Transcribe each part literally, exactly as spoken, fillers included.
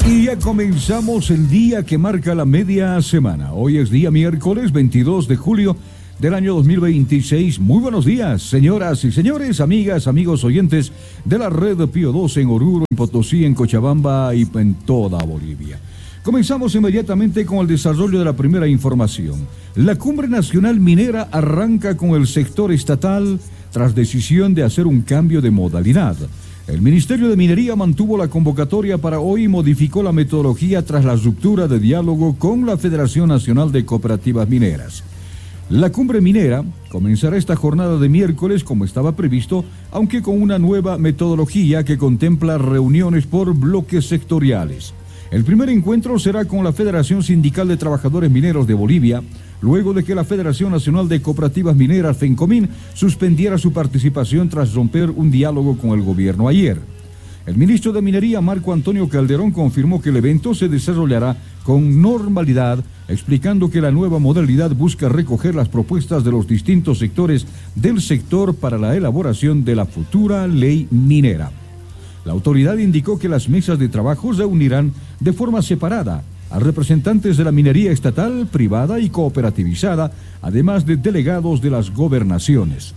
Y ya comenzamos el día que marca la media semana. Hoy es día miércoles veintidós de julio del año dos mil veintiséis. Muy buenos días, señoras y señores, amigas, amigos oyentes de la red Pío doce en Oruro, en Potosí, en Cochabamba y en toda Bolivia. Comenzamos inmediatamente con el desarrollo de la primera información. La Cumbre Nacional Minera arranca con el sector estatal tras decisión de hacer un cambio de modalidad. El Ministerio de Minería mantuvo la convocatoria para hoy y modificó la metodología tras la ruptura de diálogo con la Federación Nacional de Cooperativas Mineras. La cumbre minera comenzará esta jornada de miércoles como estaba previsto, aunque con una nueva metodología que contempla reuniones por bloques sectoriales. El primer encuentro será con la Federación Sindical de Trabajadores Mineros de Bolivia, luego de que la Federación Nacional de Cooperativas Mineras, FENCOMIN, suspendiera su participación tras romper un diálogo con el gobierno ayer. El ministro de Minería, Marco Antonio Calderón, confirmó que el evento se desarrollará con normalidad, explicando que la nueva modalidad busca recoger las propuestas de los distintos sectores del sector para la elaboración de la futura ley minera. La autoridad indicó que las mesas de trabajo reunirán de forma separada a representantes de la minería estatal, privada y cooperativizada, además de delegados de las gobernaciones.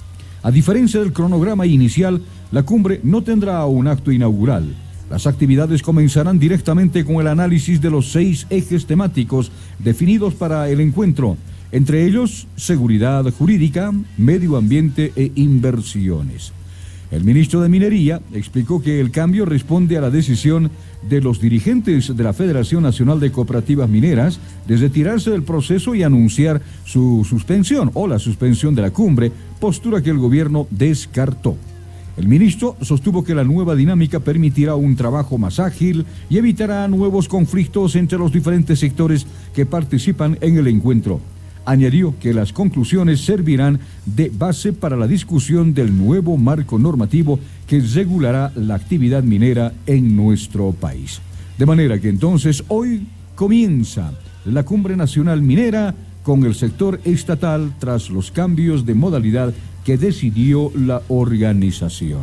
A diferencia del cronograma inicial, la cumbre no tendrá un acto inaugural. Las actividades comenzarán directamente con el análisis de los seis ejes temáticos definidos para el encuentro, entre ellos seguridad jurídica, medio ambiente e inversiones. El ministro de Minería explicó que el cambio responde a la decisión de los dirigentes de la Federación Nacional de Cooperativas Mineras de retirarse del proceso y anunciar su suspensión o la suspensión de la cumbre, postura que el gobierno descartó. El ministro sostuvo que la nueva dinámica permitirá un trabajo más ágil y evitará nuevos conflictos entre los diferentes sectores que participan en el encuentro. Añadió que las conclusiones servirán de base para la discusión del nuevo marco normativo que regulará la actividad minera en nuestro país. De manera que entonces hoy comienza la Cumbre Nacional Minera con el sector estatal tras los cambios de modalidad que decidió la organización.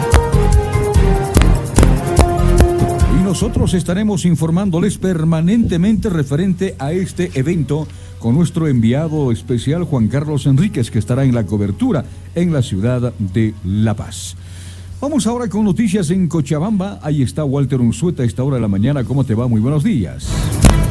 Y nosotros estaremos informándoles permanentemente referente a este evento con nuestro enviado especial Juan Carlos Enríquez, que estará en la cobertura en la ciudad de La Paz. Vamos ahora con noticias en Cochabamba. Ahí está Walter Unzueta a esta hora de la mañana. ¿Cómo te va? Muy buenos días.